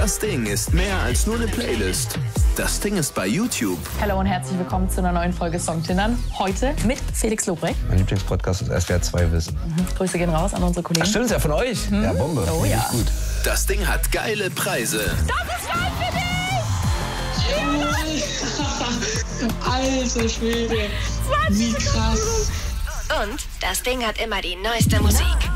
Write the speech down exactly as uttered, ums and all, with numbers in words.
Das Ding ist mehr als nur eine Playlist. Das Ding ist bei YouTube. Hallo und herzlich willkommen zu einer neuen Folge Songtindern. Heute mit Felix Lobrecht. Mein Lieblingspodcast ist S W R zwei Wissen. Mhm. Grüße gehen raus an unsere Kollegen. Ach, stimmt, ist ja von euch. Mhm. Ja, Bombe. Oh ja. Gut. Das Ding hat geile Preise. Das ist was für dich! Alter Schwede, wie krass. Und das Ding hat immer die neueste Musik.